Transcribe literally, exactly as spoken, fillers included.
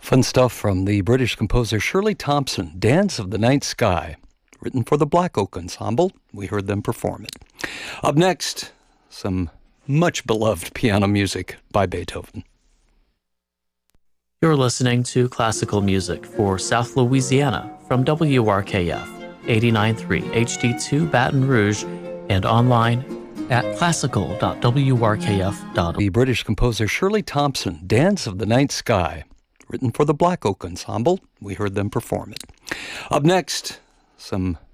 Fun stuff from the British composer Shirley Thompson, Dance of the Night Sky, written for the Black Oak Ensemble. We heard them perform it. Up next, some much beloved piano music by Beethoven. You're listening to Classical Music for South Louisiana. eighty-nine point three H D two Baton Rouge and online at classical dot w r k f dot org. The British composer Shirley Thompson, Dance of the Night Sky, written for the Black Oak Ensemble. We heard them perform it. Some much beloved piano music by Beethoven. You're listening to Classical Music for South Louisiana from W R K F, eighty-nine point three H D two Baton Rouge, and online at classical dot w r k f dot org. The British composer Shirley Thompson, Dance of the Night Sky, written for the Black Oak Ensemble. We heard them perform it. Up next, some